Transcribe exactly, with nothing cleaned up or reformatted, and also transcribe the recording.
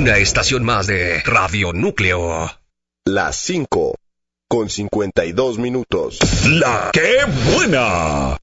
Una estación más de Radio Núcleo. Las cinco con cincuenta y dos minutos. La ¡Qué buena!